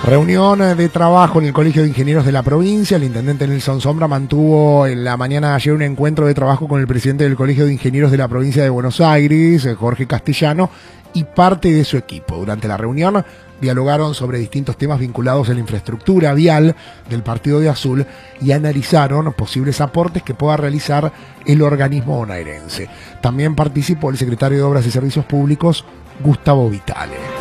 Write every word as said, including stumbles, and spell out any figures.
Reunión de trabajo en el Colegio de Ingenieros de la provincia. El intendente Nelson Sombra mantuvo en la mañana de ayer un encuentro de trabajo con el presidente del Colegio de Ingenieros de la provincia de Buenos Aires, Jorge Castellano, y parte de su equipo. Durante la reunión dialogaron sobre distintos temas vinculados a la infraestructura vial del Partido de Azul y analizaron posibles aportes que pueda realizar el organismo bonaerense. También participó el secretario de Obras y Servicios Públicos, Gustavo Vitale.